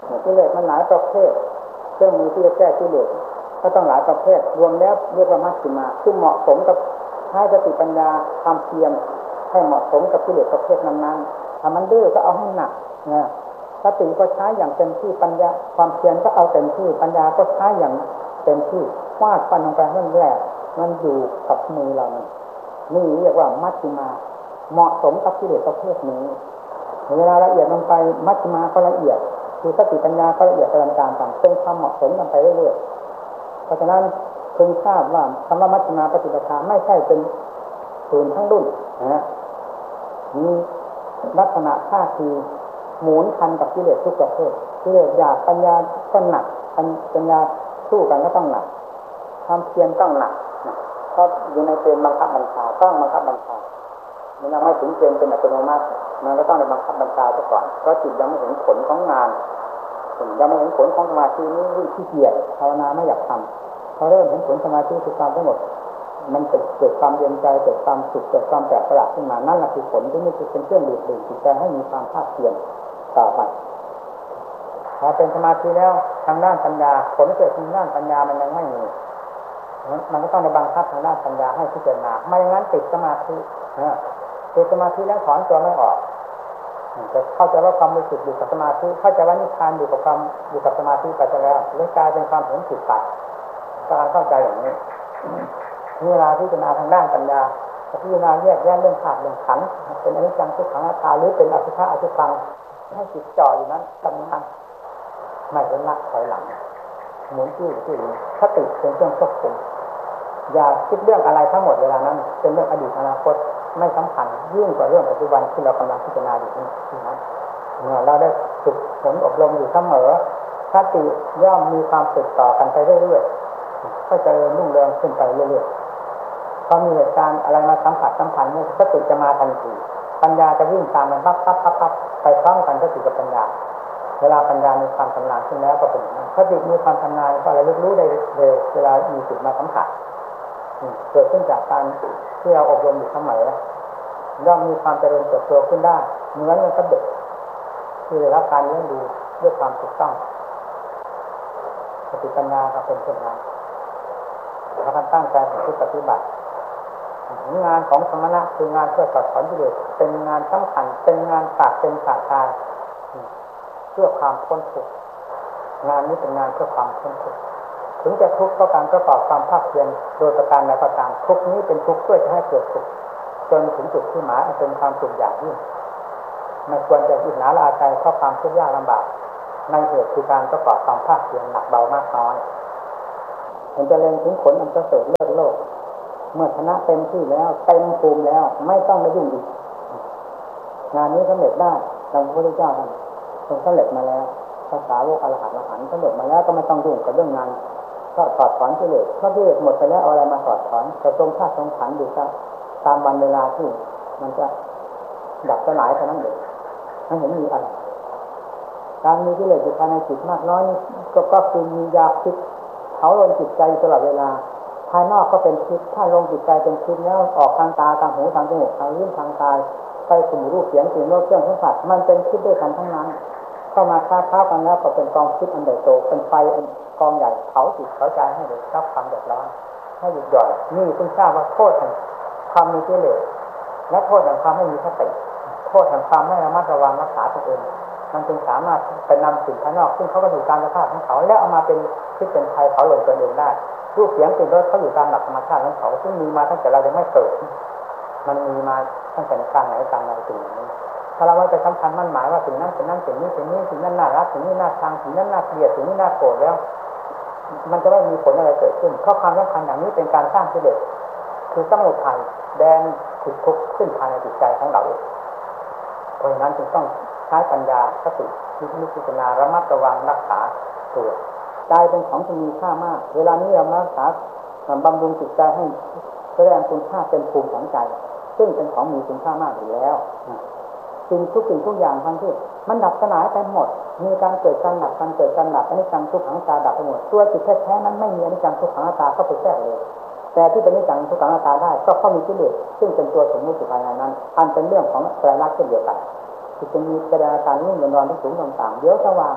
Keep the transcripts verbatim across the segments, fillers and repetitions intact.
กิเลสมันหลายประเภทเครื่องมือที่จะแก้กิเลสก็ต้องหลายประเภทรวมแล้วเรียกว่ามัชฌิมาคือเหมาะสมกับใช้สติปัญญาความเพียรให้เหมาะสมกับกิเลสประเภทนั้นๆถ้ามันดื้อก็เอาให้หนักนะสติก็ใช้อย่างเต็มที่ปัญญาความเพียรก็เอาเต็มที่ปัญญาก็ใช้อย่างเต็มที่วาดฟันลงไปนั่นแหละมันอยู่กับมือเรานี่เรียกว่ามัชฌิมาเหมาะสมกับกิเลสประเภทนี้เวลาละเอียดลงไปมัชฌิมาก็ละเอียดคือสติปัญญาก็ละเอียดตามการต่างเป็นความเหมาะสมกันไปเรื่อยๆเพราะฉะนั้นพึงทราบว่าคำว่ามัชฌิมาปฏิปทาไม่ใช่เป็นศูนย์ทั้งรุ่นนะมีลักษณะท่าทีหมุนทันกับกิเลสทุกประเภทกิเลสหยาบปัญญาก็หนักปัญญาสู้กันก็ต้องหนักความเพียรต้องหนักเพราะอยู่ในเกณฑ์บังคับบัญชาต้องบังคับบัญชามันยังไม่ถึงเกณฑ์เป็นอัตโนมัติมันก็ต้องในบังคับบัญชาซะก่อนเพราะจิตยังไม่เห็นผลของงานยังไม่เห็นผลของสมาธินี้ที่เกียจภาวนาไม่อยากทำพอเริ่มเห็นผลสมาธิคือความสงบมันเกิดความเย็นใจเกิดความสุขเกิดความแปลกประหลาดขึ้นมานั่นแหละคือผลที่นี่คือเป็นเครื่องดูดดื่มจิตใจให้มีความภาคเพียรต่อไปพอเป็นสมาธิแล้วทางด้านปัญญาผลเกิดทางด้านปัญญามันยังไม่มีมันก็ต้องในบังคับทางด้านปัญญาให้พิจารณาไม่อย่างนั้นติดสมาธิติดสมาธิแล้วถอนตัวไม่ออกจะเข้าใจว่าความรู้สึกอยู่กับสมาธิเข้าใจว่านิพพานอยู่กับความอยู่กับสมาธิไปแล้วเลยกลายเป็นความเห็นผิดไปการเข้าใจอย่างนี้เวลาพิจารณาทางด้านปัญญาพิจารณาแยกแยะเรื่องธาตุเรื่องขันธ์เป็นอนิจจังทุกขังอนัตตาหรือเป็นอสุภะอสุภังให้จิตจ่ออยู่นั้นกำลังไม่เป็นนักถอยหลังหมุนที่ที่สติเป็นเครื่องควบคุมอย่าคิดเรื่องอะไรทั้งหมดเวลานั้นเป็นเรื่องอดีตอนาคตไม่สำคัญยิ่งกว่าเรื่องปัจจุบันที่เรากำลังพิจารณาอยู่นี้นั้นเมื่อเราได้ฝึกฝนอบรมอยู่เสมอสติย่อมมีความติดต่อกันไปเรื่อยๆก็จะรุ่งเรืองขึ้นไปเรื่อยๆพอมีเหตุการณ์อะไรมาสัมผัสสัมพันธ์เนี่ยสติจะมาทันทีปัญญาจะวิ่งตามมันปั๊บปั๊บปั๊บปั๊บไปพร้อมกันสติกับปัญญาเวลาปัญญามีความชำนาญขึ้นแล้วก็เป็นอย่างนั้นสติมีความชำนาญก็ระลึกรู้ได้เร็วเวลามีจิตมาสัมผัสเกิดขึ้นจากการที่เราอบรมอยู่เสมอย่อมมีความเจริญเติบโตขึ้นได้เหมือนกับเด็กที่ได้รับการเลี้ยงดูด้วยความถูกต้องสติปัญญาก็เป็นเช่นนั้นถ้าท่านตั้งใจปฏิบัติงานของสมณะคืองานเพื่อตัดถอนกิเลสเป็นงานสำคัญเป็นงานฝากเป็นฝากตายเพื่อความพ้นทุกข์งานนี้เป็นงานเพื่อความพ้นทุกข์ถึงจะทุกข์ก็การประกอบความภาคเพียรโดยประการใดก็ตามทุกข์นี้เป็นทุกข์เพื่อจะให้เกิดสุขจนถึงจุดที่หมายเป็นความสุขอย่างยิ่งไม่ควรจะยึดหนาละอาใจเพราะความทุกข์ยากลำบากในเหตุคือการประกอบความภาคเพียรหนักเบามากน้อยมันจะเล็งถึงผลอันประเสริฐเลิศโลกเมื่อชนะเต็มที่แล้วเต็มภูมิแล้วไม่ต้องมายุ่งอีกงานนี้สำเร็จได้ดังพระพุทธเจ้าท่านทรงสำเร็จมาแล้วภาษาวกอรหันต์อรหันต์สำเร็จมาแล้วก็ไม่ต้องยุ่งกับเรื่องงานก็ถอดถอนกิเลสเพราะกิเลสหมดไปแล้วเอาอะไรมาถอดถอนแต่ทรงธาตุทรงขันธ์อยู่ตามวันเวลาที่มันจะดับสลายเท่านั้นเองไม่เห็นมีอะไรการมีกิเลสอยู่ภายในจิตมากน้อยก็ก็คือมียาพิษเผาลนจิตใจตลอดเวลาภายนอกก็เป็นพิษถ้าลงจิตใจเป็นพิษแล้วออกทางตาทางหูทางจมูกทางลิ้นทางกายไปสู่รูปเสียงกลิ่นรสเครื่องสัมผัสมันเป็นพิษด้วยกันทั้งนั้นเข้ามาค้าค้ากันแล้วก็เป็นกองพิษอันใหญ่โตเป็นไฟกองใหญ่เผาจิตเผาใจให้เดือดร้อนความเดือดร้อนให้หยุดหย่อนนี่คุณทราบว่าโทษแห่งความมีกิเลสและโทษแห่งความไม่มีสติโทษแห่งความไม่ระมัดระวังรักษาตัวเองมันจึงสามารถไปนำสิ่งภายนอกซึ่งเขาก็อยู่ตามสภาพของเขาแล้วเอามาเป็นพิษเป็นภัยเผาหล่นตัวเองได้รูปเสียงกลิ่นรสเขาอยู่ตามหลักธรรมชาติของเขาซึ่งมีมาตั้งแต่เรายังไม่เกิดมันมีมาตั้งแต่การไหนการใดสิ่งนี้ถ้าเราว่าจะสำคัญมั่นหมายว่าสิ่งนั้นสิ่งนั้นสิ่งนี้สิ่งนี้สิ่งนั้นน่ารักสิ่งนี้น่าชังสิ่งนั้นน่าเกลียดสิ่งนี้น่าโกรธแล้วมันจะไม่มีผลอะไรเกิดขึ้นข้อความสำคัญอย่างนี้เป็นการสร้างกิเลสคือสมุทัยแดงขุดคุกขึ้นภายในจิตใจของเราเพราะฉะนั้นจึงต้องใช้ปัญญาสติพิจารณาระมัดระวังรักษาตัวใจเป็นของที่มีค่ามากเวลานี้เรารักษาบำรุงจิตใจให้แสดงคุณค่าเป็นภูมิของใจซึ่งเป็นของมีคุณค่ามากอยู่แล้วสิ่งทุกสิ่งทุกอย่างทั้งที่มันดับสลายไปหมดมีการเกิดการดับการเกิดการดับอนิจจังทุกขังอนัตตาดับไปหมดตัวจิตแท้ๆนั้นไม่มีอนิจจังทุกขังอนัตตาเข้าไปแทรกเลยแต่ที่เป็นอนิจจังทุกขังอนัตตาได้ก็เพราะมีกิเลสซึ่งเป็นตัวสมมุติภายในนั้นอันเป็นเรื่องของไตรลักษณ์เช่นเดียวกันที่จะมีแสดงอาการนิ่งนอนที่สูงต่างๆเดี๋ยวสว่าง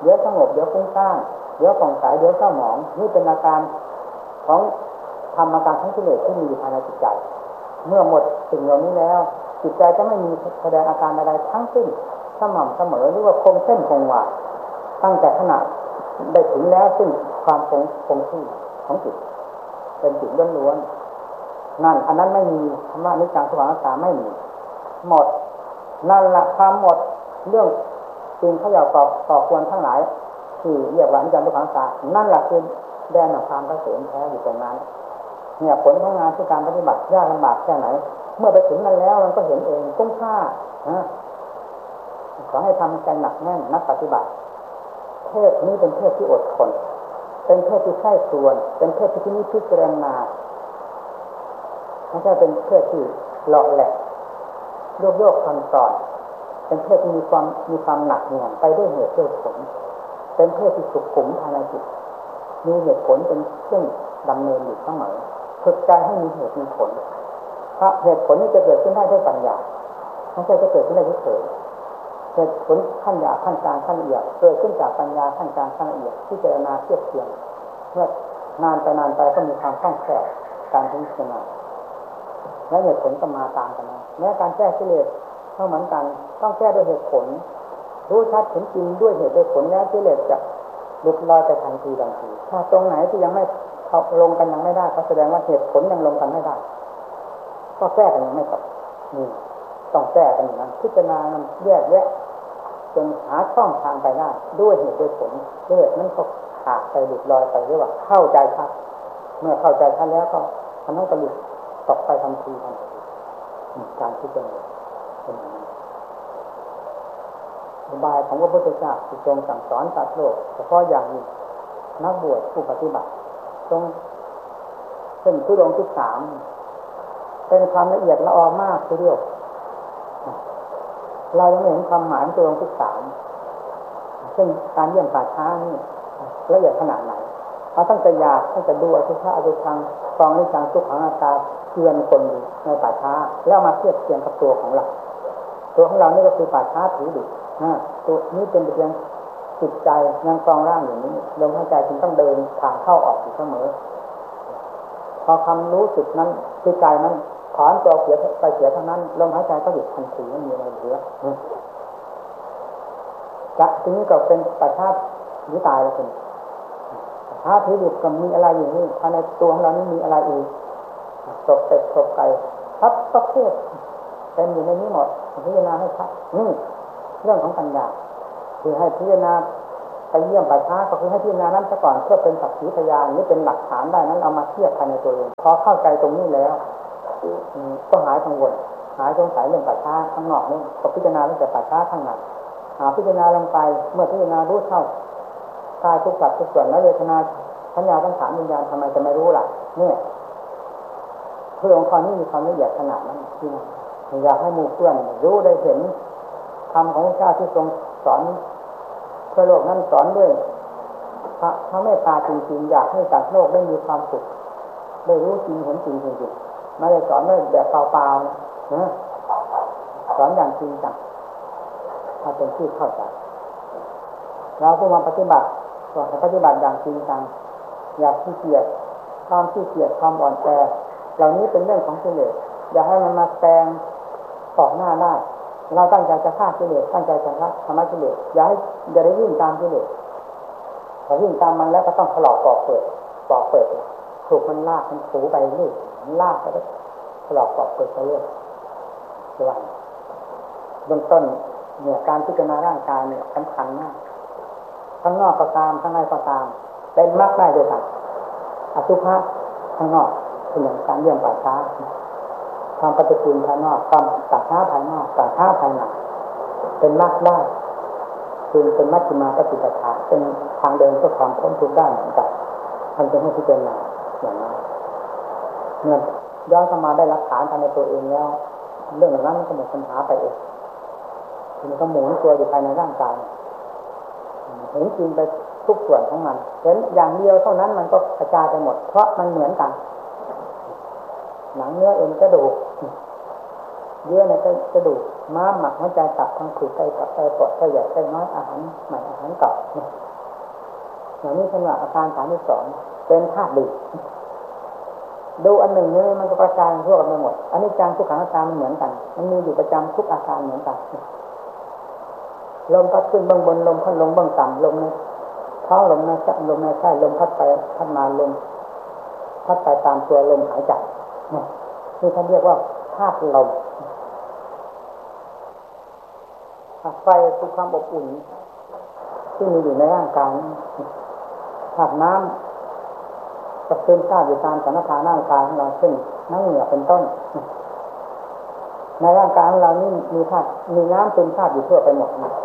เดี๋ยวสงบเดี๋ยวฟุ้งซ่านเดี๋ยวผ่องใสเดี๋ยวเศร้าหมองนี่เป็นอาการของธรรมอาการทั้งกิเลสที่มีอยู่ภายในจิตใจเมื่อหมดสิ่งเหล่านี้แล้วจิตใจจะไม่มีแสดงอาการอะไรทั้งสิ้นสม่ำเสมอหรือว่าคงเส้นคงวาตั้งแต่ขณะได้ถึงแล้วซึ่งความคงคงที่ของจิตเป็นจิตล้วนๆนั่นอันนั้นไม่มีธรรมะนิจังสว่างตาไม่มีหมดนั่นละความหมดเรื่องสิ่งขย่าก่อก่อควรทั้งหลายที่เรียกว่านิจังสว่างตานั่นแหละคือแดนแห่งความเกษมแท้อยู่ตรงนั้นเนี่ยผลของงานที่การปฏิบัติยากลำบากแค่ไหนเมื่อไปถึงนั้นแล้วมันก็เห็นเองคุ้มค่าขอให้ทำใจหนักแน่นนักปฏิบัติเทศนี้เป็นเทศที่อดทนเป็นเทศที่ใช่ส่วนเป็นเทศที่นิพพิจารณาไม่ใช่เป็นเทศที่หลอกแหลกโยกโยกคำสอนเป็นเทศที่มีความมีความหนักหน่วงไปด้วยเหตุด้วยผลเป็นเทศที่สุขุมภายในจิตมีเหตุผลเป็นเครื่องดำเนินอยู่เสมอฝึกใจให้มีเหตุมีผลเพราะเหตุผลนี้จะเกิดขึ้นได้ด้วยปัญญาไม่ใช่จะเกิดขึ้นได้เฉยเหตุผลขั้นหยาบขั้นกลางขั้นละเอียดเกิดขึ้นจากปัญญาขั้นกลางขั้นละเอียดที่เจรณาเทียบเทียงเมื่อนานไปนานไปก็มีความคล่องแคล่วการพิจารณาและเหตุผลก็มาตามกันนะแม้การแก้กิเลสก็เหมือนกันต้องแก้ด้วยเหตุผลรู้ชัดเห็นจริงด้วยเหตุด้วยผลแล้วกิเลสจะหลุดลอยไปทันทีทันทีถ้าตรงไหนที่ยังไม่ลงกันยังไม่ได้ก็แสดงว่าเหตุผลยังลงกันไม่ได้ก็แก้กันยังไม่จบนี่ต้องแก้กันอย่างนั้นพิจารณามันแยกแยะจนหาช่องทางไปได้ด้วยเหตุด้วยผลเหตุนั้นก็ขาดไปหลุดลอยไปเรียกว่าเข้าใจชัดเมื่อเข้าใจชัดแล้วก็มันต้องกระลุกตกไปทันทีทันทีการพิจารณาเป็นอย่างนั้นอุบายของพระพุทธเจ้าที่ทรงสั่งสอนสัตว์โลกเฉพาะอย่างยิ่งนักบวชผู้ปฏิบัติตรงเส้นทุดงที่สามเป็นความละเอียดละออมากทีเดียวเรายังไม่เห็นความหมายของทุดงที่สามเช่นการเยี่ยมป่าช้านี่ละเอียดขนาดไหนเราต้องจะอยากต้องจะดูอสุภะอสุพังกองนิจังทุกขังอนัตตาเตือนคนอยู่ในป่าช้าแล้วมาเทียบเทียงกับตัวของเราตัวของเรานี่ก็คือป่าช้าถือดิตัวนี้เป็นเพียงจิตใจยังครองร่างอย่างนี้ลมหายใจจึงต้องเดินทางเข้าออกอยู่เสมอพอความรู้สึกนั้นคือใจนั้นถอนตัวเสียไปเสียเท่านั้นลมหายใจก็หยุดทันทีไม่มีอะไรเหลือจะทีนี้ก็เป็นป่าช้าหรือตายแล้วคุณป่าช้าถือดิบก็มีอะไรอยู่นี่ภายในตัวของเรานี่มีอะไรอีกศพเป็ดศพไก่ทับตกเทศเป็นอยู่ในนี้หมดพิจารณาให้ชัดนี่เรื่องของปัญญาคือให้พิจารณาไปเยี่ยมป่าช้าก็คือให้พิจารณานั้นซะก่อนเพื่อเป็นสักขีพยานนี่เป็นหลักฐานได้นั้นเอามาเทียบภายในตัวเองพอเข้าใจตรงนี้แล้วก็หายกังวลหายสงสัยเรื่องป่าช้าข้างนอกนี่ก็พิจารณาเรื่องแต่ป่าช้าข้างในหาพิจารณาลงไปเมื่อพิจารณารู้เท่ากายทุกสัตว์ทุกส่วนและเวทนาสัญญาสังขารวิญญาณทำไมจะไม่รู้ล่ะเนี่ยเพื่อองค์กรนี้มีความละเอียดขนาดนั้นที่นั่นอยากให้หมู่เพื่อนรู้ได้เห็นธรรมของพระเจ้าที่ทรงสอนเพื่อโลกนั้นสอนด้วยพระพระเมตตาจริงๆอยากให้สัตว์โลกได้มีความสุขได้รู้จริงเห็นจริงจริงๆไม่ได้สอนแบบเปล่าๆนะสอนอย่างจริงจังถ้าเป็นที่เข้าใจเราผู้มาปฏิบัติก็ให้ปฏิบัติอย่างจริงจังอย่าขี้เกียจความขี้เกียจความอ่อนแอเหล่านี้เป็นเรื่องของกิเลสอย่าให้มันมาแซงออกหน้าได้เราตั้งใจจะฆ่ากิเลสตั้งใจจะละธรรมะกิเลสอย่าให้อย่าได้วิ่งตามกิเลสพอวิ่งตามมันแล้วก็ต้องถลอกปอกเปิดปอกเปิดถูกมันลากมันถูไปเรื่อยลากไปถลอกปอกเปิดไปเรื่อยระหว่างเบื้องต้นเนี่ยการพิจารณาร่างกายเนี่ยสำคัญมากข้างนอกก็ตามข้างในก็ตามเป็นมรรคได้ด้วยกันอสุภะข้างนอกเป็นอย่างการเยี่ยมป่าช้าความปฏิกูลภายนอกความป่าช้าภายนอกป่าช้าภายในเป็นมรรคได้คือเป็นมัชฌิมาปฏิปทาเป็นทางเดินเพื่อความพ้นทุกข์ได้เหมือนกันท่านจะให้พิจารณาอย่างนั้นเมื่อย้อนเข้ามาได้หลักฐานภายในตัวเองแล้วเรื่องนั้นมันก็หมดปัญหาไปเองมันก็หมุนตัวอยู่ภายในร่างกายเห็นจริงไปทุกส่วนของมันเห็นอย่างเดียวเท่านั้นมันก็กระจายไปหมดเพราะมันเหมือนกันหนังเนื้อเอ็นกระดูกเยื่อในกระดูกม้าหมักหัวใจตับทั้งขืดไตกับไตปอดไตใหญ่ไตน้อยอาหารใหม่อาหารเก่าเนี่ยอย่างนี้เป็นว่าอาการสามที่สองเป็นธาตุดิบดูอันหนึ่งนี้มันก็กระจายทั่วกันไปหมดอันนี้จังทุกขังอาการมันเหมือนกันมันมีอยู่ประจำทุกอาการเหมือนกันลมพัดขึ้นเบื้องบนลมพัดลงเบื้องต่ำลมในท้องลมในไส้ลมในไส้ลมพัดไปพัดมาลมพัดไปตามตัวลมหายใจนี่ท่านเรียกว่าธาตุลมไฟคือความอบอุ่นที่มีอยู่ในร่างกายธาตุน้ำจะเป็นธาตุอยู่ตามสารพานร่างกายของเราเช่นน้ำเหงื่อเป็นต้นในร่างกายของเรานี่มีธาตุมีน้ำเป็นธาตุอยู่ทั่วไปหมดนะ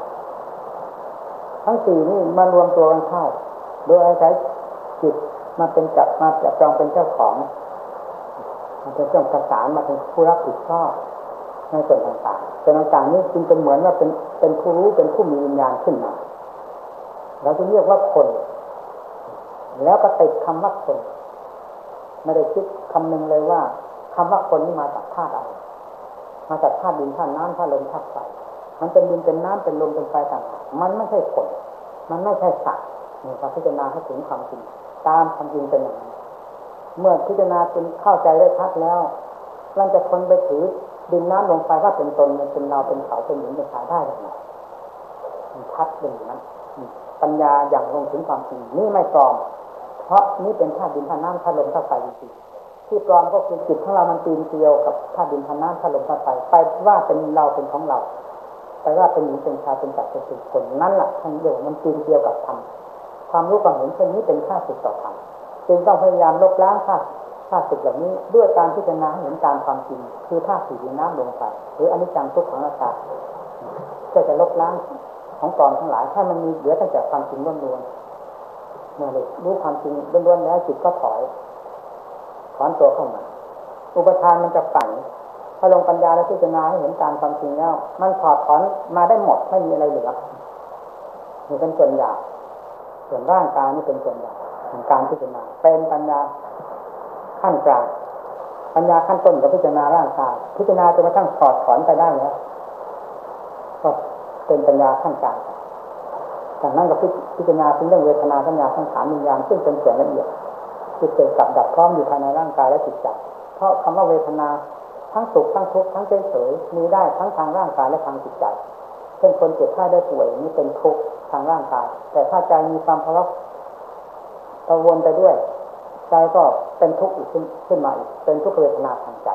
ทั้งสี่นี่มารวมตัวกันเข้าโดยอาศัยจิตมาเป็นจับมาจับจองเป็นเจ้าของมันเป็นเจ้าประสานมาเป็นผู้รับผิดชอบในส่วนต่างๆส่วนต่างๆนี้จึงเป็นเหมือนว่าเป็นเป็นผู้รู้เป็นผู้มีวิญญาณขึ้นมาเราจะเรียกว่าคนแล้วก็ติดคำว่าคนไม่ได้คิดคำนึงเลยว่าคำว่าคนนี้มาจากธาตุอะไรมาจากธาตุดินธาตุน้ำธาตุลมธาตุไฟมันเป็นดินเป็นน้ำเป็นลมเป็นไฟต่างๆมันไม่ใช่คนมันไม่ใช่สัตว์นี่เราพิจารณาให้ถึงความจริงตามความจริงเป็นอย่างนี้เมื่อพิจารณาจนเข้าใจได้ชัดแล้วเราจะทนไปถือดินน้ำลมไฟว่าเป็นตนเป็นเราเป็นเขาเป็นหญิงเป็นชายได้หรือไม่มันชัดเป็นอย่างนั้นปัญญาอย่างลงถึงความจริงนี่ไม่ปลอมเพราะนี่เป็นธาตุดินธาตุน้ำธาตุลมธาตุไฟจริงๆที่ปลอมก็คือจิตของเรามันปีนเกลียวกับธาตุดินธาตุน้ำธาตุลมธาตุไฟไปว่าเป็นเราเป็นของเราไปว่าเป็นหญิงเป็นชายเป็นสัตว์เป็นคนนั่นแหละท่านเรียกว่ามันปีนเกลียวกับธรรมความรู้ความเห็นเช่นนี้เป็นข้าศึกต่อธรรมจึงต้องพยายามลบล้างข้าข้าศึกเหล่านี้ด้วยการพิจารณาเห็นตามความจริงคือธาตุสี่ดินน้ำลมไฟหรืออนิจจังทุกขังอนัตตาก็จะลบล้างของกรทั้งหลายถ้ามันมีเหลือตั้งแต่ความจริงล้วนๆเมื่อรู้ความจริงล้วนๆแล้วจิตก็ถอยถอนตัวเข้ามาอุปทานมันจะฝังถ้าลงปัญญาและพิจารณาให้เห็นตามความจริงแล้วมันถอดถอนมาได้หมดไม่มีอะไรเหลือนี่เป็นส่วนใหญ่ส่วนร่างกายนี่เป็นส่วนใหญ่ของการพิจารณาเป็นปัญญาขั้นกลางปัญญาขั้นต้นกับพิจารณาร่างกายพิจารณาจนกระทั่งถอดถอนไปได้แล้วก็เป็นปัญญาขั้นกลางจากนั้นก็พิจารณาถึงเรื่องเวทนาสัญญาสังขารวิญญาณซึ่งเป็นส่วนละเอียดที่เกิดกับดับพร้อมอยู่ภายในร่างกายและจิตใจเพราะคำว่าเวทนาทั้งสุขทั้งทุกข์ทั้งเฉยๆมีได้ทั้งทางร่างกายและทางจิตใจเช่นคนเจ็บไข้ได้ป่วยนี่เป็นทุกข์ทางร่างกายแต่ถ้าใจมีความภาวะกังวลไปด้วยใจก็เป็นทุกข์อีกขึ้นขึ้นมาอีกเป็นทุกขเวทนาทางใจ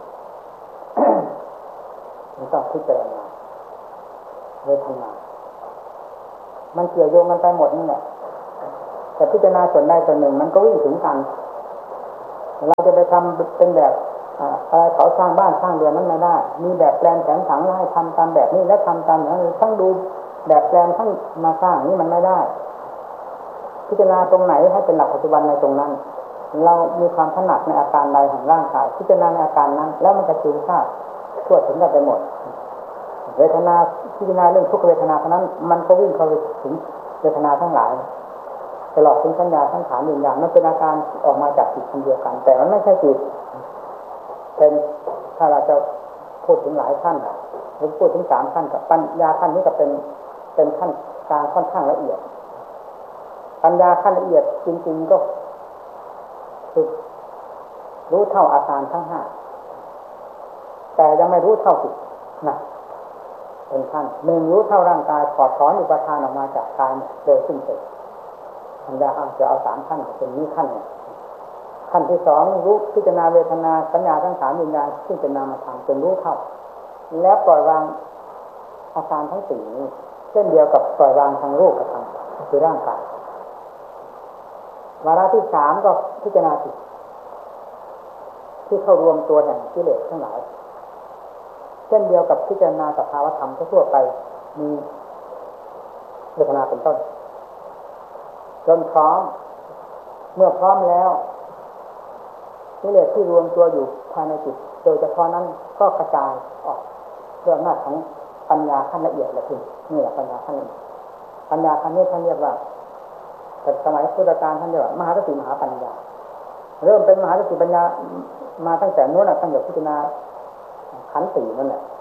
มันต้องพิจารณาเวทนามันเกี่ยวโยงกันไปหมดนี่แหละแต่พิจารณาส่วนใดส่วนหนึ่งมันก็วิ่งถึงกันเราจะไปทำเป็นแบบอะไรเขาสร้างบ้านสร้างเรือนนั้นไม่ได้มีแบบแปลนแผนผังแล้วให้ทำตามแบบนี้แล้วทำตามนั้นทั้งดูแบบแปลนทั้งมาสร้างนี่มันไม่ได้พิจารณาตรงไหนให้เป็นหลักปัจจุบันในตรงนั้นเรามีความถนัดในอาการใดของร่างกายพิจารณาในอาการนั้นแล้วมันจะซึมซาบทั่วถึงกันไปหมดเวทนาพิจารณาเรื่องทุกขเวทนาเท่านั้นมันก็วิ่งเข้าไปถึงเวทนาทั้งหลายตลอดถึงสัญญาสังขารวิญญาณมันเป็นอาการออกมาจากจิตคนเดียวกันแต่มันไม่ใช่จิตเป็นถ้าเราจะพูดถึงหลายขั้นหรือพูดถึงสามขั้นกับปัญญาขั้นนี้ก็เป็นเป็นขั้นกลางค่อนข้างละเอียดปัญญาขั้นละเอียดจริงๆก็คือรู้เท่าอาการทั้งห้าแต่ยังไม่รู้เท่าจิตนะเป็นขั้นหนึ่งรู้เท่าร่างกายถอดถอนอุปทานออกมาจากกายโดยสิ้นเชิงปัญญาอาจจะเอาสามขั้นเป็นนี้ขั้นเนี่ยขั้นที่สองรู้พิจารณาเวทนาสัญญาทั้งสามวิญญาณซึ่งเป็นนามธรรมเป็นรู้เท่าแล้วปล่อยวางอาการทั้งสี่นี้เช่นเดียวกับปล่อยวางทางรูปกับทางคือร่างกายวาระที่สามก็พิจารณาจิตที่เข้ารวมตัวแห่งกิเลสทั้งหลายเช่นเดียวกับพิจารณาสภาวธรรมทั่วไปมีเวทนาเป็นต้นจนพร้อมเมื่อพร้อมแล้วกิเลสที่รวมตัวอยู่ภายในจิตโดยเฉพาะนั้นก็กระจายออกเพื่ออำนาจของปัญญาขั้นละเอียดละทีนี่แหละปัญญาขั้นละเอียดปัญญาขั้นนี้ท่านเรียกว่าแต่สมัยพุทธกาลท่านเรียกว่ามหาสติมหาปัญญาเริ่มเป็นมหาสติปัญญามาตั้งแต่นู้นน่ะตั้งแต่พิจารณาขันธ์สี่นั่นแหละ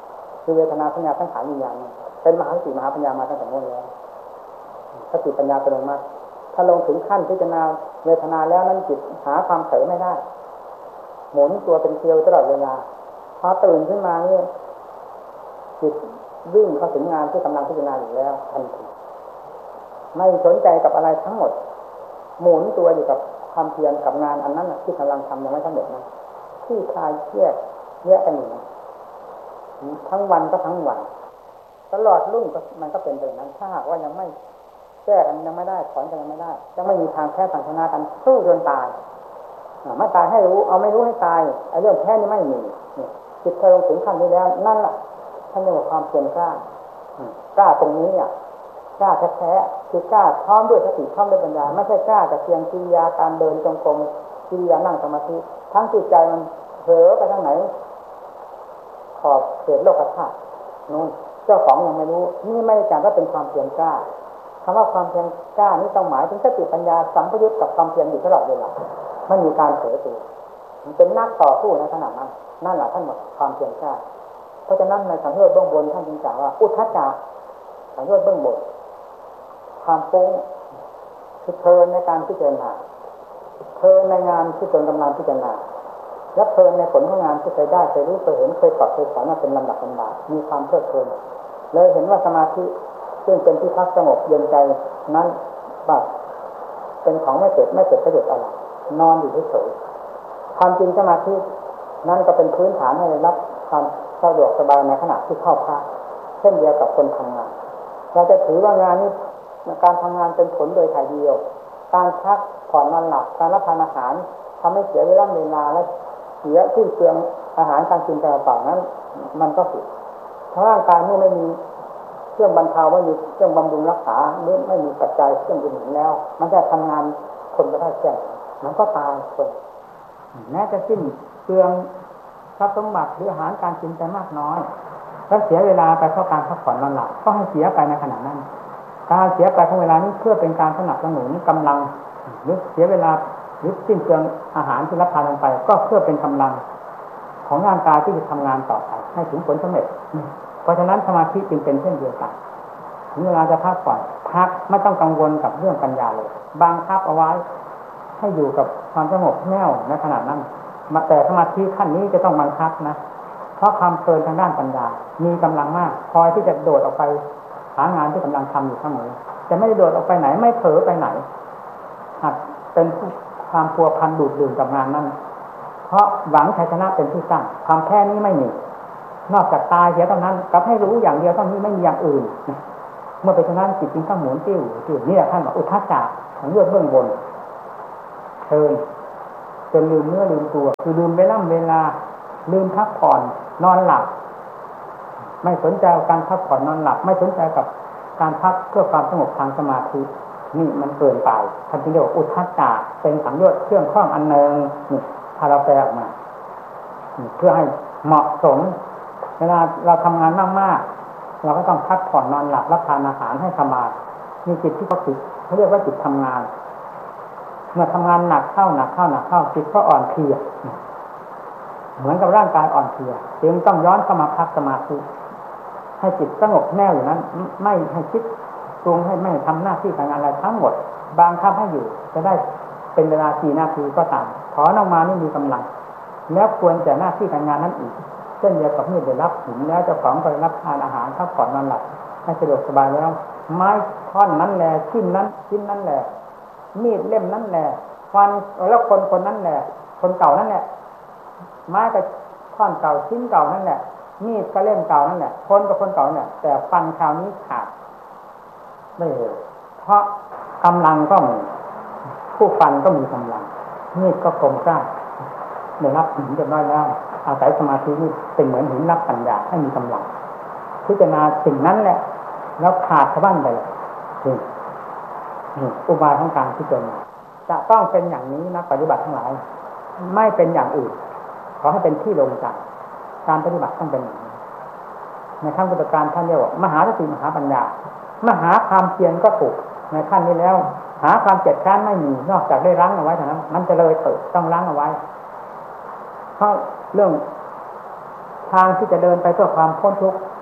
คือเวทนาสัญญาสังขารวิญญาณเป็นมหาสติมหาปัญญามาตั้งแต่โน้นแล้วสติปัญญาเป็นองค์มากถ้าลงถึงขั้นพิจารณาเวทนาแล้วนั้นจิตหาความเฉยไม่ได้หมุนตัวเป็นเกลียวตลอดเวลาพอตื่นขึ้นมาเนี่ยจิตวิ่งเข้าถึงงานที่กำลังพิจารณาอยู่แล้วทันทีไม่สนใจกับอะไรทั้งหมดหมุนตัวอยู่กับความเพียรกับงานอันนั้นที่กำลังทำยังไม่สำเร็จนะที่คลายเครียดแยกกันอยู่ทั้งวันก็ทั้งวันตลอดรุ่งก็มันก็เป็นแบบนั้นถ้าหากว่ายังไม่แก้กันยังไม่ได้ถอนกันยังไม่ได้ยังไม่มีทางแพ้ทางชนะกันสู้จนตายไม่ตายให้รู้เอาไม่รู้ให้ตายไอ้เรื่องแพ้นี่ไม่มีจิตเธอลงถึงขั้นนี้แล้วนั่นแหละท่านเรียกว่าความเพียรกล้ากล้าตรงนี้อ่ะกล้าแท้ๆคือกล้าพร้อมด้วยสติพร้อมด้วยปัญญาไม่ใช่กล้าแต่เพียงกิริยาการเดินจงกรมกิริยานั่งสมาธิทั้งจิตใจมันเผลอไปทางไหนขอบเขตโลกธาตุนู่นเจ้าของยังไม่รู้นี่ไม่จำว่าเป็นความเพียรกล้าคำว่าความเพียรกล้านี่ต้องหมายถึงสติปัญญาสัมพยุตกับความเพียรอยู่ตลอดเวลาไม่มีการเผลอตัวมันเป็นนักต่อสู้ในขณะนั้นนั่นแหละท่านบอกความเพียรกล้าเพราะฉะนั้นในสังโยชน์เบื้องบนท่านจึงกล่าวว่าอุทธัจจะสังโยชน์เบื้องบนความฟุ้งคือเพลินในการพิจารณาเพลินในงานที่ตนกำลังพิจารณาและเพลินในผลของงานที่เคยได้เคยรู้เคยเห็นเคยปรับเคยสอนมาเป็นลำดับลำดามีความเพลิดเพลินเลยเห็นว่าสมาธิซึ่งเป็นที่พักสงบเย็นใจนั้นแบบเป็นของไม่เสร็จไม่เสร็จประโยชน์อะไรนอนอยู่เฉยๆความจริงสมาธินั่นก็เป็นพื้นฐานให้ได้รับความสะดวกสบายในขณะที่เข้าพักเช่นเดียวกับคนทำงานเราจะถือว่างานนี้การทำงานเป็นผลโดยถ่ายเดียวการพักผ่อนนอนหลับการรับประทานอาหารทำให้เสียเวลาเวลาและเสียที่เปลืองอาหารการกินกระเป๋านั้นมันก็ผิดถ้าร่างกายนี่ไม่มีเครื่องบรรเทาไม่มีเครื่องบำรุงรักษาหรือไม่มีปัจจัยเครื่องอื่นแล้วมันจะทำงานคนไม่ได้แก่มันก็ตายคนแม้จะสิ้นเปลืองทรัพย์สมบัติหรืออาหารการกินไปมากน้อยแล้วเสียเวลาไปเพราะการพักผ่อนนอนหลับก็ให้เสียไปในขณะนั้นการเสียไปของเวลานี้เพื่อเป็นการสนับสนุนกำลังหรือเสียเวลาหรือสิ้นเปลืองอาหารที่รับทานลงไปก็เพื่อเป็นกำลังของร่างกายที่จะทำงานต่อไปให้ถึงผลสำเร็จเพราะฉะนั้นสมาธิจึงเป็นเช่นเดียวกันถึงเวลาจะพักผ่อนพักไม่ต้องกังวลกับเรื่องปัญญาเลยบังคับเอาไว้ให้อยู่กับความสงบแน่วในขณะนั้นแต่สมาธิขั้นนี้จะต้องบังคับนะเพราะความเพลินทางด้านปัญญามีกำลังมากพอที่จะโดดออกไปหางานที่กำลังทำอยู่เสมอจะไม่ได้โดดออกไปไหนไม่เผลอไปไหนหากเป็นความพัวพันดูดดื่มกับงานนั้นเพราะหวังชัยชนะเป็นที่ตั้งความแพ้นี้ไม่มีนอกจากตายเสียเท่านั้นกับให้รู้อย่างเดียวเท่านี้ไม่มีอย่างอื่นเมื่อเป็นฉะนั้นจิตจึงต้องหมุนติ้วติ้วนี่แหละท่านบอกอุทธัจจะของยอดเบื้องบนเพลินจนลืมเนื้อลืมตัวคือลืมเวลาเวลาลืมพักผ่อนนอนหลับไม่สนใจกับการพักผ่อนนอนหลับไม่สนใจกับการพักเพื่อความสงบทางสมาธินี่มันเกินไปท่านจึงเรียกว่าอุทธัจจะเป็นสังโยชน์เครื่องข้องอันหนึ่งนี่ถ้าเราแปลออกมาเพื่อให้เหมาะสมเวลาเราทำงานมากๆเราก็ต้องพักผ่อนนอนหลับรับทานอาหารให้สบายมีจิตที่เขาจิตเขาเรียกว่าจิตทำงานเมื่อทำงานหนักเข้าหนักเข้าหนักเข้าจิตก็อ่อนเพลียเหมือนกับร่างกายอ่อนเพลียจึงต้องย้อนเข้ามาพักสมาธิให้จิตสงบแน่วอยู่นั้นไม่ให้คิดปรุงให้ไม่ทำหน้าที่การงานอะไรทั้งหมดบางคับให้อยู่จะได้เป็นเวลาสี่นาทีก็ตามถอนออกมานี่มีกำลังแล้วควรจะหน้าที่การงานนั้นอีกเช่นเดียวกับเมื่อได้รับหินแล้วเจ้าของไปรับทานอาหารพักผ่อนนอนหลับให้สะดวกสบายแล้วไม้ท่อนนั้นแหละชิ้นนั้นชิ้นนั้นแหละมีดเล่มนั้นแหละฟันแล้วคนคนนั้นแหละคนเก่านั่นแหละไม้กับท่อนเก่าชิ้นเก่านั่นแหละมีดก็เล่มเก่านั่นแหละคนกับคนเก่าเนี่ยแต่ฟันคราวนี้ขาดไม่เลยเพราะกำลังก็มีผู้ฟันก็มีกำลังมีดก็คมกล้าได้รับหินเรียบร้อยแล้วอาศัยสมาธินี่เป็นเหมือนหินรับปัญญาให้มีกำลังพิจารณาสิ่งนั้นแหละแล้วขาดสะบั้นไปเลยนี่อุบายของการพิจารณาจะต้องเป็นอย่างนี้นักปฏิบัติทั้งหลายไม่เป็นอย่างอื่นขอให้เป็นที่ลงใจการปฏิบัติต้องเป็นอย่างนี้ในขั้นพุทธการท่านเรียกว่ามหาสติมหาปัญญามหาความเพียรก็ถูกในขั้นนี้แล้วหาความเจ็ดขั้นไม่มีนอกจากได้รั้งเอาไว้เท่านั้นมันจะเลยเปิดต้องรั้งเอาไว้เพราะเรื่องทางที่จะเดินไปเพื่อความพ้นทุกข์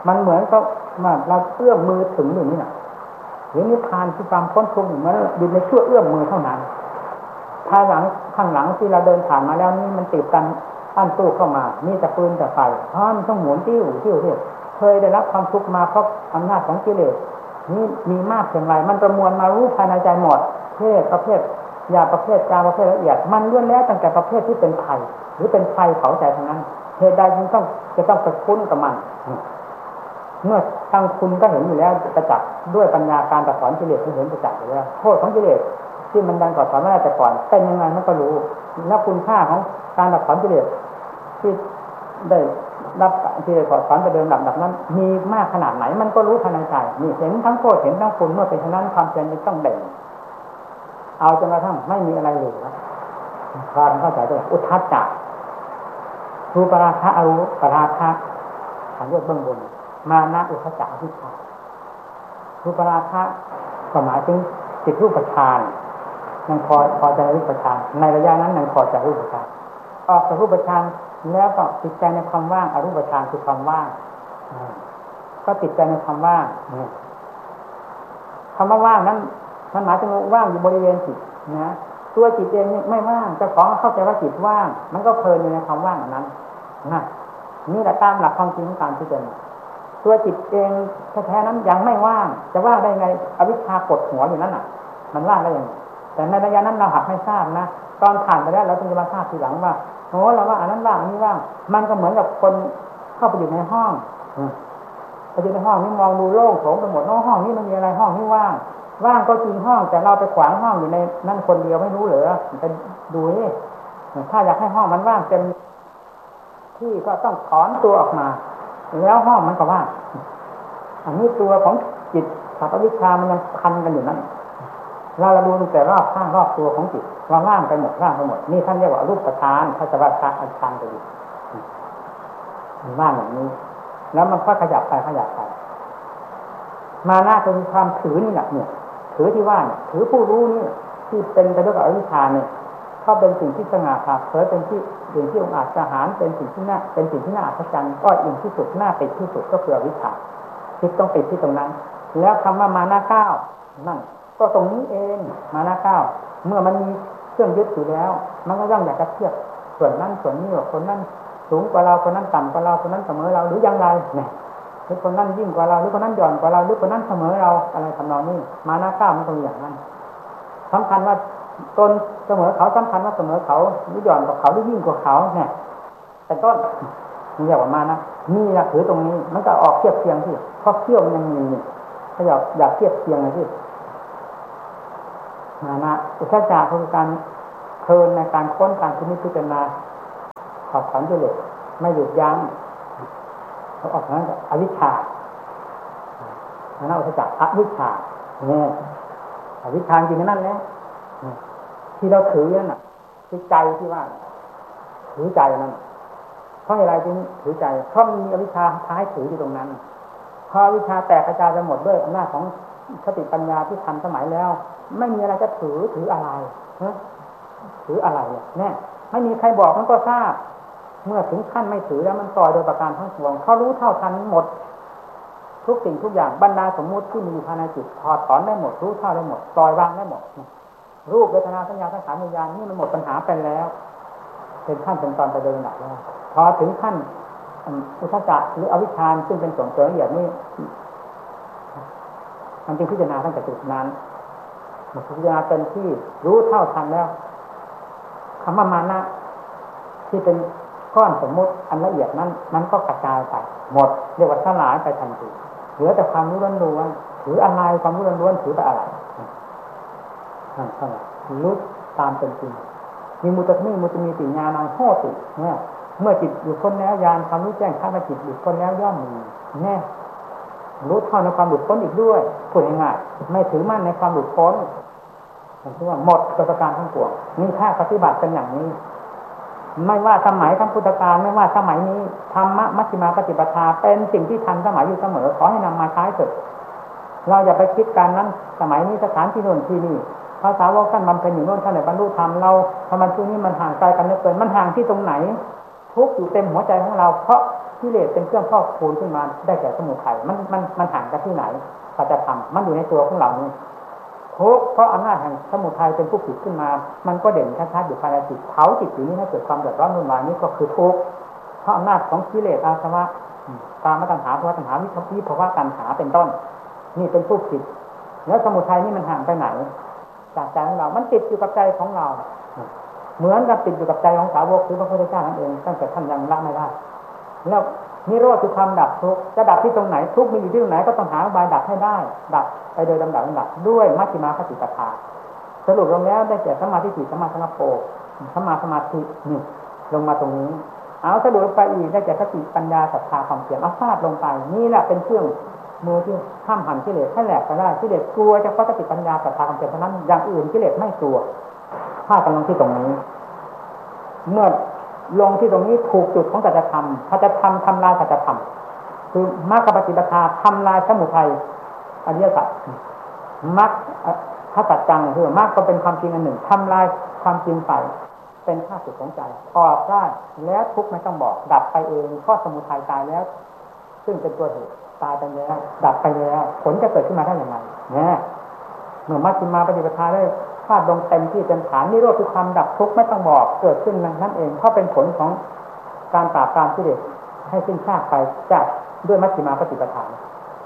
มันเหมือนก็มาเราเอื้อมมือถึงอยู่นี่นะหรือนิพพานคือความพ้นทุกข์มันอยู่ในชั่วเอื้อมมือเท่านั้นภายหลังข้างหลังที่เราเดินผ่านมาแล้วนี่มันติดกันอั้นตู้เข้ามานี่แต่ปืนแต่ไฟเพราะมันต้องหมุนติ้วติ้วที่เคยได้รับความทุกข์มาเพราะอำนาจของกิเลสนี่มีมากเพียงไรมันประมวลมารู้ภายในใจหมดเพศประเภทยาประเภทกาประเภทละเอียดมันล้วนแล้วตั้งแต่ประเภทที่เป็นไฟหรือเป็นไฟเผาใจทั้งนั้นเหตุใดจึงต้องจะต้องไปคุ้นกับมันเมื่อตั้งคุณก็เห็นอยู่แล้วประจักษ์ด้วยปัญญาการตัดสอนกิเลสที่เห็นประจักษ์อยู่แล้วโทษของกิเลสที่มันดันก่อสอนมาแต่ก่อนเป็นยังไงมันก็รู้แล้วคุณค่าของการตัดสอนกิเลสที่ได้รับที่ได้ก่อสอนไปเดิมหลับๆนั้นมีมากขนาดไหนมันก็รู้ภายในใจนี่เห็นทั้งโทษเห็นทั้งคุณเมื่อเป็นฉะนั้นความเพียรต้องเด่นเอาจนกระทั่งไม่มีอะไรเหลือความเข้าใจด้วยอุทธัจจะรูปราคะอรูปราคะขันธ์ยศเบื้องบนมานะอุทธัจจะอวิชชารูปราคะก็หมายถึงจิตรูปฌานยังพอพอใจรูปฌานในระยะนั้นยังพอใจรูปฌานออกจากรูปฌานแล้วก็ติดใจในความว่างอรูปฌานคือความว่างก็ติดใจในความว่างคำว่าว่างนั้นมันหมายถึงว่างอยู่บริเวณจิตนะตัวจิตเองนี่ไม่ว่างเจ้าของเข้าใจว่าจิตว่างมันก็เพลินอยู่ในความว่างนั้นนะนี่แหละตามหลักความจริงของการพิจารณาตัวจิตเองแท้ๆนั้นยังไม่ว่างจะว่างได้ไงอวิชชากดหัวอยู่นั้นน่ะมันว่างได้ยังไงแต่ในระยะนั้นเราหักไม่ทราบนะตอนผ่านไปแล้วเราถึงจะมาทราบทีหลังว่าโอ้เราว่าอันนั้นว่างอันนี้ว่างมันก็เหมือนกับคนเข้าไปอยู่ในห้องไปอยู่ในห้องนี้มองดูโล่งโถงไปหมดนอกห้องนี้มันมีอะไรห้องนี้ว่างว่างก็จริงห้องแต่เราไปขวางห้องอยู่ในนั่นคนเดียวไม่รู้เหรอไปดูนี่ถ้าอยากให้ห้องมันว่างเต็มที่ก็ต้องถอนตัวออกมาแล้วห้องมันก็ว่างอันนี้ตัวของจิตสัพพวิชามันยังพันกันอยู่นั่นเราเราดูแต่รอบข้างรอบตัวของจิตว่าว่างไปหมดว่างไปหมดนี่ท่านเรียกว่ารูปฌานถ้าจะว่าฌานฌานไปดิมันว่างอย่างนี้แล้วมันก็ขยับไปขยับไปมานะจะมีความถือนี่แหละเนี่ยถือที่ว่าเนี่ยถือผู้รู้นี่ที่เป็นไปด้วยอวิชชาเนี่ยเขาเป็นสิ่งที่สง่าผ่าเผยเป็นที่สิ่งที่องค์อาจจะหารเป็นสิ่งที่น่าเป็นสิ่งที่น่าอัศจรรย์ก็อิ่มที่สุดน่าติดที่สุดก็คืออวิชชาคิดต้องติดที่ตรงนั้นแล้วคำว่ามานะเก้านั่นก็ตรงนี้เองมานะเก้าเมื่อมันมีเครื่องยึดอยู่แล้วมันก็ย่อมอยากจะเทียบส่วนนั้นส่วนนี้ว่าคนนั้นสูงกว่าเราคนนั้นต่ำกว่าเราคนนั้นเสมอเราหรืออย่างไรเนี่ยหรือคนนั้นยิ่งกว่าเราหรือคนนั้นหย่อนกว่าเราหรือคนนั้นเสมอเราอะไรทำนองนี้มานะเก้ามันตรงอย่างนั้นสำคัญว่าตนเสมอเขาสำคัญว่าเสมอเขาหรือหย่อนกว่าเขาหรือยิ่งกว่าเขาเนี่ยแต่ต้นนี่เรียกว่ามานะนี่แหละถือตรงนี้มันจะออกเทียบเทียงที่เพราะเที่ยวมันยังมีถ้าอยากอยากเทียบเทียงเลยที่มานะอุทธัจจะคือการเพลินในการค้นการพิจารณาขอบขันกิเลสไม่หยุดยั้งเขาออกนั้นอวิชชามานะอุทธัจจะอวิชชาเนี่ยอวิชชาจริงนั่นแหละที่เราถือนั่นน่ะคือใจที่ว่าถือใจนั่นเพราะอะไรจึงถือใจเพราะมีอวิชชาท้ายถืออยู่ตรงนั้นพออวิชชาแตกกระจายไปหมดด้วยอำนาจของสติปัญญาที่ทันสมัยแล้วไม่มีอะไรจะถือถืออะไรถืออะไรเนี่ยแน่ไม่มีใครบอกมันก็ทราบเมื่อถึงขั้นไม่ถือแล้วมันปล่อยโดยประการทั้งปวงเขารู้เท่าทันหมดทุกสิ่งทุกอย่างบรรดาสมมุติที่มีภายในจิตถอดถอนได้หมดรู้เท่าได้หมดปล่อยวางได้หมดรูปเวทนาสัญญาสังขารวิญญาณนี่มันหมดปัญหาไปแล้วเป็นขั้นเป็นตอนไปโดยลำดับแล้วพอถึงขั้นอุทธัจจะหรืออวิชชาซึ่งเป็นส่วนเสริมละเอียดนี่มันจึงพิจารณาตั้งแต่จุดนั้นพิจารณาเต็มที่รู้เท่าทันแล้วคำว่ามานะที่เป็นก้อนสมมุติอันละเอียดนั้นมันก็กระจายไปหมดเรียกว่าสลายไปทันทีเหลือแต่ความรู้ล้วนๆถืออะไรความรู้ล้วนๆถือแต่อะไรนั่นเท่านั้นรู้ตามเป็นจริงมีมุตตะนี่มุตตะมีติญาณังโหติเนี่ยเมื่อจิตอยู่พ้นแล้วญาณความรู้แจ้งข้าจิตหลุดพ้นแล้วย่อมมีแน่รู้เท่าในความหลุดพ้นอีกด้วยพูดง่ายๆไม่ถือมั่นในความหลุดพ้นผมคิดว่าหมดประการทั้งปวงนี่ถ้าปฏิบัติเป็นอย่างนี้ไม่ว่าสมัยทั้งพุทธกาลไม่ว่าสมัยนี้ธรรมะมัชฌิมาปฏิปทาเป็นสิ่งที่ทันสมัยอยู่เสมอขอให้นำมาใช้เถิดเราอย่าไปคิดการนั้นสมัยนี้สถานที่โน่นที่นี่ภาษาวกท่านบำเพ็ญอยู่โน่นท่านได้บรรลุธรรมเราทำไมช่วงนี้มันห่างไกลกันเหลือเกินมันห่างที่ตรงไหนทุกข์อยู่เต็มหัวใจของเราเพราะกิเลสเป็นเครื่องครอบคูณขึ้นมาได้แก่สมุทัยมันมันมันห่างกันที่ไหนสัจธรรมมันอยู่ในตัวของเรานี่ทุกข์เพราะอำนาจแห่งสมุทัยเป็นผู้ผิดขึ้นมามันก็เด่นชัดๆอยู่ภายในจิตเผาจิตอยู่นี้ให้เกิดความเดือดร้อนวุ่นวายนี่ก็คือทุกข์เพราะอำนาจของกิเลสอาสวะกามตัณหาภวตัณหาวิภวิภวตัณหาเป็นต้นนี่เป็นผู้ผิดแล้วสมุทัยนี่มันห่างไปไหนจากใจของเรามันติดอยู่กับใจของเราเหมือนกับติดอยู่กับใจของสาวกคือพระพุทธเจ้านั่นเองตั้งแต่ท่านยังละไม่ได้แล้วนิโรธคือความดับทุกข์จะดับที่ตรงไหนทุกข์มีอยู่ที่ตรงไหนก็ต้องหาอุบายดับให้ได้ดับไปโดยลำดับลำดับด้วยมัชฌิมาคติปทาสรุปลงแล้วได้แก่สัมมาทิฏฐิสัมมาสังกัปโปสัมมาสมาธินี่ลงมาตรงนี้เอาสรุปไปอีกได้แก่สติปัญญาศรัทธาความเพียรเอาฟาดลงไปนี่แหละเป็นเครื่องมือที่ห้ามหันกิเลสให้แหลกไปได้กิเลสกลัวเฉพาะสติปัญญาศรัทธาความเพียรเท่านั้นอย่างอื่นกิเลสไม่กลัวฟาดกันลงที่ตรงนี้เมื่อลงที่ตรงนี้ถูกจุดของสัจธรรมสัจธรรมทำลายสัจธรรมคือมรรคปฏิปทาทำลายสมุทัยอริยสัจมรรคถ้าสัจจังคือมรรคก็เป็นความจริงอันหนึ่งทำลายความจริงไปเป็นข้าศึกของใจออกได้แล้วทุกข์ไม่ต้องบอกดับไปเองเพราะสมุทัยตายแล้วซึ่งเป็นตัวเหตุตายไปแล้วดับไปแล้วผลจะเกิดขึ้นมาได้อย่างไรเนี่ยเมื่อมัชฌิมาปฏิปทาได้ฟาดลงเต็มที่เต็มฐานนิโรธคือความดับทุกข์ไม่ต้องบอกเกิดขึ้นนั่นเองเพราะเป็นผลของการปราบปรามกิเลสให้สิ้นซากไปจากด้วยมัชฌิมาปฏิปทา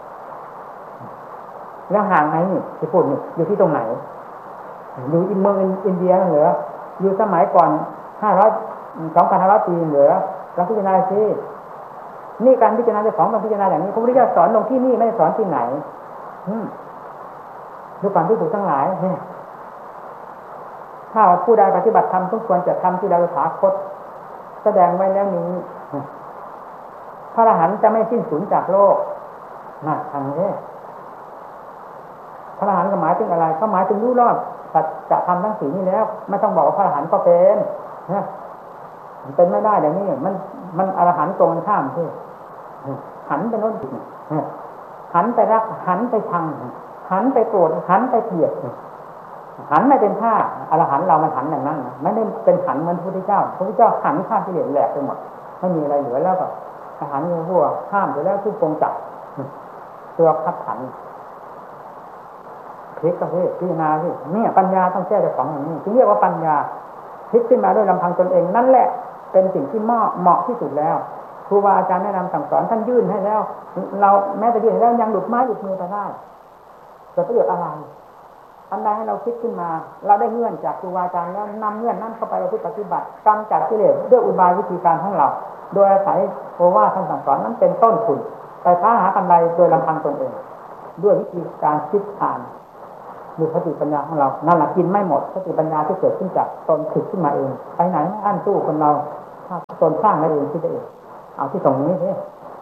แล้วห่างไหนนี่ที่พูดนี่อยู่ที่ตรงไหนอยู่อินเมืองอินเดียเหรออยู่สมัยก่อนห้าร้อย สองพันห้าร้อยปีเหรอลองพิจารณาสินี่การพิจารณาเจ้าของการพิจารณาอย่างนี้พระพุทธเจ้าสอนลงที่นี่ไม่ได้สอนที่ไหนอืมดูความที่ถูกทั้งหลายเนี่ยถ้าผู้ใดปฏิบัติธรรมทุกควรจะทำที่ใดสถาคตแสดงไว้แล้วนี้พระอรหันต์จะไม่สิ้นสุดจากโลกน่ะทางนี้พระอรหันต์หมายถึงอะไรเขาหมายถึงรู้รอดสัจธรรมทั้งสี่นี้แล้วไม่ต้องบอกว่าพระอรหันต์ก็เป็นนะมันเป็นไม่ได้อย่างนี้มันมันอรหันต์ตรงกันข้ามที่หันไปโน้นหันไปรักหันไปชังหันไปโกรธหันไปเกลียดหันไม่เป็นท่าอรหันต์เรามันหันอย่างนั้นไม่ได้เป็นหันเหมือนพระพุทธเจ้าพระพุทธเจ้าหันข้ามกิเลสแหลกไปหมดไม่มีอะไรเหลือแล้วก็อรหันต์คือพวกข้ามไปแล้วทุกปงจักตัวคับขันพลิกก็คือพิจารณาสิเนี่ยปัญญาต้องแก้เจ้าของอย่างนี้จึงเรียกว่าปัญญาพลิกขึ้นมาด้วยลำพังตนเองนั่นแหละเป็นสิ่งที่เหมาะเหมาะที่สุดแล้วครูบาอาจารย์แนะนำสั่งสอนท่านยื่นให้แล้วเราแม้แต่ยื่นให้แล้วยังหลุดไม้หลุดมือไปได้จะประโยชน์อะไรอันใดให้เราคิดขึ้นมาเราได้เงื่อนจากครูบาอาจารย์แล้วนำเงื่อนนั้นเข้าไปปฏิบัติกำจัดกิเลสด้วยอุบายวิธีการของเราโดยอาศัยโอวาทท่านสั่งสอนนั้นเป็นต้นทุนไปค้าหากันใดโดยลำพังตนเองด้วยวิธีการคิดอ่านมีสติปัญญาของเรานั่นแหละกินไม่หมดสติปัญญาที่เกิดขึ้นจากตนคิดขึ้นมาเองไปไหนไม่อั้นสู้คนเราถ้าตนสร้างได้เองคิดได้เองเอาที่ตรงนี้สิ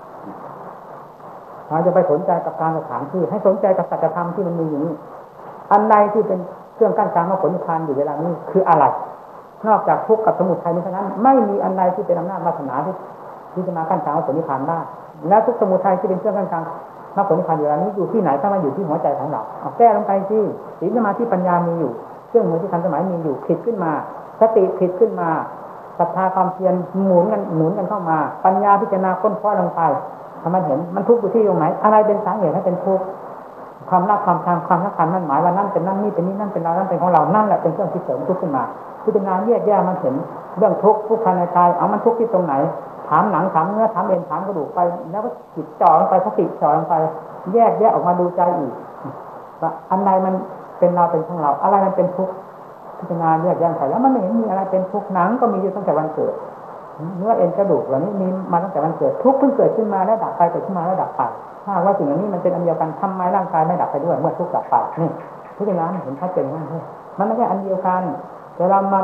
เราจะไปสนใจกับการสถานที่ให้สนใจกับสัจธรรมที่มันมีอยู่นี้อันใดที่เป็นเครื่องกั้นกลางมรรคผลนิพพานอยู่เวลานี้คืออะไรนอกจากทุกข์กับสมุทัยนี้เท่านั้นไม่มีอันใดที่เป็นอำนาจวาสนาที่ที่จะมากั้นกลางมรรคผลนิพพานได้และทุกสมุทัยที่เป็นเครื่องกั้นกลางมรรคผลนิพพานอยู่เวลานี้อยู่ที่ไหนถ้ามาอยู่ที่หัวใจของเราเอาแก้ลงไปสิศีลสมาธิปัญญามีอยู่เครื่องมือที่ทันสมัยมีอยู่ผิดขึ้นมาสติผิดขึ้นมาศรัทธาความเพียรหมุนกันหมุนกันเข้ามาปัญญาพิจารณาค้นคว้าลงไปทำให้เห็นมันทุกข์อยู่ที่ตรงไหนอะไรเป็นสาเหตุให้เป็นทุกข์ความรักความชังความสำคัญมั่นหมายว่านั่นเป็นนั่นนี่เป็นนี่นั่นเป็นเรานั่นเป็นของเรานั่นแหละเป็นเครื่องที่เสริมทุกข์ขึ้นมาพิจารณาแยกแยะมันเห็นเรื่องทุกข์ทุกข์ภายในกายเอามันทุกข์ที่ตรงไหนถามหนังถามเนื้อถามเอ็นถามกระดูกไปแล้วก็จิตจ่อลงไปสติจ่อลงไปแยกแยะออกมาดูใจอีกว่าอันใดมันเป็นเราเป็นของเราอะไรมันเป็นทุกข์พิจารณาแยกแยะไปแล้วมันไม่เห็นมีอะไรเป็นทุกข์หนังก็มีอยู่ตั้งแต่วันเกิดเนื้อเอ็นกระดูกเหล่านี้มีมาตั้งแต่วันเกิดทุกข์เพิ่งเกิดขึ้นมาแล้วดับไปเกิดขึ้นมาแล้วดับไปถ้าว่าสิ่งนี้มันเป็นอันเดียวกันทำไมร่างกายไม่ดับไปด้วยเมื่อทุกข์ดับไปนี่พิจารณาเห็นชัดเจนว่ามันไม่ใช่อันเดียวกันแต่เรามา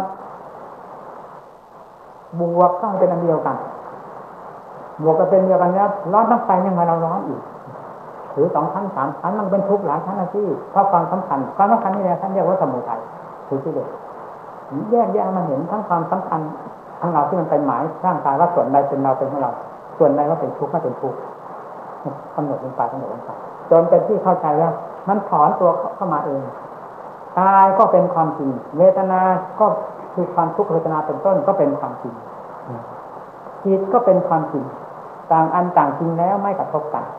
บวกก็เป็นอันเดียวกันบวกก็เป็นเดียวกันแล้วร้อนทั้งไฟยังมาเราร้อนอีกหรือสองชั้นสามชั้นมันเป็นทุกข์หลายชั้นนะที่เพราะความสำคัญความสำคัญนี่แหละท่านเรียกว่าสมุทัยคือที่เด็กแยกแยะมันเห็นทั้งความสำคัญทั้งเราที่มันเป็นหมายร่างกายว่าส่วนใดเป็นเราเป็นของเราส่วนใดว่าเป็นทุกข์ไม่เป็นทุกข์กำหนดลงไปกำหนดลงไปจนเป็นที่เข้าใจแล้วมันถอนตัวเข้ามาเองกายก็เป็นความจริงเวทนาก็คือความทุกขเวทนาเป็นต้นก็เป็นความจริงจิตก็เป็นความจริงต่างอันต่างจริงแล้วไม่กระทบกัน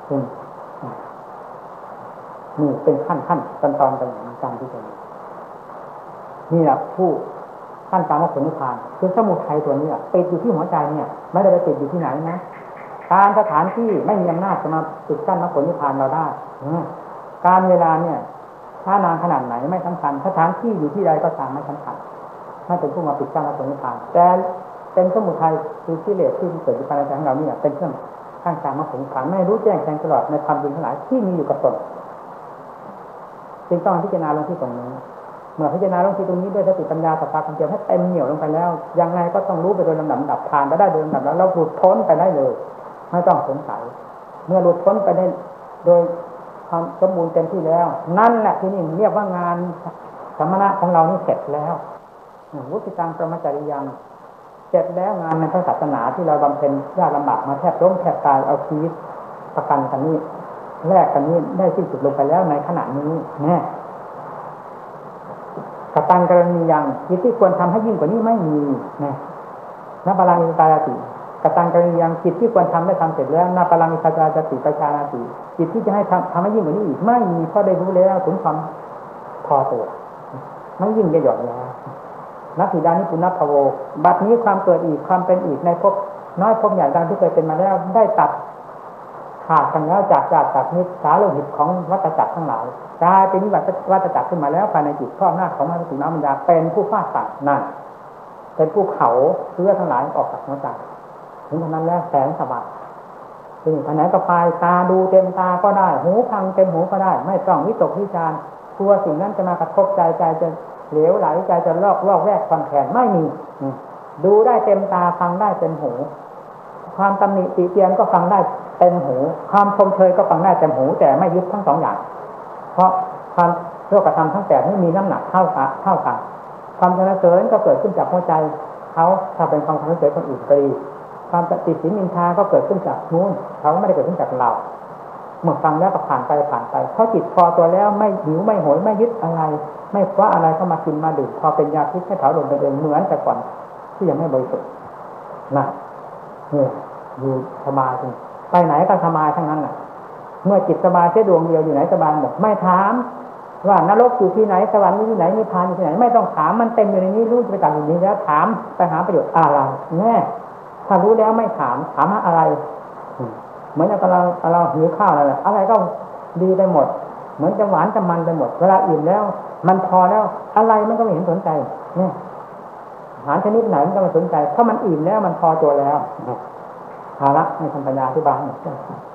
นี่เป็นขั้นขั้นตอนตอนไปอย่างนี้การที่จะนี่แหละผู้ขั้นตามมรรคผลนิพพานคือสมุทัยตัวนี้ติดอยู่ที่หัวใจเนี่ยไม่ได้ไปติดอยู่ที่ไหนนะการสถานที่ไม่มีอำนาจจะมาปิดกั้นมรรคผลนิพพานเราได้การเวลาเนี่ยถ้านานขนาดไหนไม่สำคัญสถานที่อยู่ที่ใดก็ตามไม่สำคัญไม่เป็นผู้มาปิดกั้นมรรคผลนิพพานแต่เป็นสมุทัยคือกิเลสที่เกิดอยู่ภายในใจของเราเนี่ยเป็นเครื่องข้างกลางมรรคผลนิพพานไม่รู้แจ้งแทงตลอดในความจริงทั้งหลายที่มีอยู่กับตนจึงต้องพิจารณาลงที่ตรงนี้เมื่อพิจารณาลงที่ตรงนี้ด้วยสติปัญญาสัพพะความเพียรให้เต็มเหนี่ยวลงไปแล้วยังไงก็ต้องรู้ไปโดยลำดับดับผ่านไปได้โดยลำดับแล้วเราหลุดพ้นไปได้เลยไม่ต้องสงสัยเมื่อหลุดพ้นไปได้โดยความสมบูรณ์เต็มที่แล้วนั่นแหละที่นี่เรียกว่างานสมณะของเรานี่เสร็จแล้ววุฒิตังประมาจาริยังเสร็จแล้วงานในพระศาสนาที่เราบำเพ็ญยากลำบากมาแทบล้มแทบตายเอาชีวิตประกันกันนี้แลกกันนี้ได้สิ้นสุดลงไปแล้วในขณะนี้แน่กตังกรณียังจิตที่ควรทำให้ยิ่งกว่านี้ไม่มีนะนับพลังอินตายาติกตังกรณียังจิตที่ควรทำได้ทำเสร็จแล้วนับพลังอินตายาติประชานาติจิตที่จะให้ทำทำให้ยิ่งกว่านี้อีกไม่มีเพราะได้รู้แล้วถึงความพอตัวไม่ยิ่งจะหย่อนแล้วนักถิดานิปุณณภโวบัดนี้ความเกิดอีกความเป็นอีกในภพน้อยภพใหญ่ดังที่เคยเป็นมาแล้วได้ตัดขาดกันแล้วจากจากจากนิสาโลหิตของวัฏจักรทั้งหลายกลายเป็นนิวัฏจักรขึ้นมาแล้วภายในจิตข้อหน้าของมหาสติน้ำปัญญาเป็นผู้ฟาดตัดนั่นเป็นผู้เผาเชื้อทั้งหลายออกจากหัวใจถึงขนาดนั้นแล้วแสงสว่างถึงขนาดก็ไปตาดูเต็มตาก็ได้หูฟังเต็มหูก็ได้ไม่ต้องวิตกวิจารณ์กลัวสิ่งนั้นจะมากระทบใจใจจะเหลวไหลใจจะลอกลอกแวกความแข็งไม่มีดูได้เต็มตาฟังได้เต็มหูความตำหนิติเตียนก็ฟังได้เต็มหูความชมเชยก็ฟังได้เต็มหูแต่ไม่ยึดทั้งสองอย่างเพราะความโลกธรรมทั้งแปดไม่มีน้ำหนักเท่ากันเท่ากันความสรรเสริญก็เกิดขึ้นจากหัวใจเขาถ้าเป็นความสรรเสริญคนอื่นก็ดีความติดสินนินทาก็เกิดขึ้นจากนู้นเขาไม่ได้เกิดขึ้นจากเราเมื่อฟังแล้วก็ผ่านไปผ่านไปเขาจิตพอตัวแล้วไม่หิวไม่โหยไม่ยึดอะไรไม่คว้าอะไรเข้ามากินมาดื่มพอเป็นยาพิษให้เผาลงไปเองเหมือนแต่ก่อนที่ยังไม่บริสุทธิ์นะเนี่ยอยู่สบายจริงไปไหนก็สบายทั้งนั้นแหละเมื่อจิตสบายแค่ดวงเดียวอยู่ไหนสบายหมดไม่ถามว่านรกอยู่ที่ไหนสวรรค์อยู่ที่ไหนนิพพานอยู่ที่ไหนไม่ต้องถามมันเต็มอยู่ในนี้รู้จะไปต่างอยู่นี้แล้วถามไปหาประโยชน์อะไรแน่ถ้ารู้แล้วไม่ถามถามหาอะไรเหมือนกับเราเราหิวข้าวนั่นแหละอะไรก็ดีไปหมดเหมือนจะหวานจะมันไปหมดเวลาอิ่มแล้วมันพอแล้วอะไรมันก็ไม่เห็นสนใจเนี่ยอาหารชนิดไหนมันก็ไม่สนใจเพราะมันอิ่มแล้วมันพอตัวแล้วภาระในธรรมปัญญาที่บ้าน